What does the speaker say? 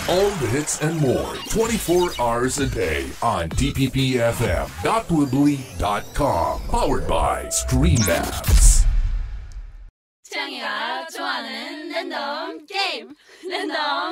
All the hits and more 24 hours a day on tppfm.weebly.com. Powered by StreamLabs. 태양이가 좋아하는 랜덤 게임 랜덤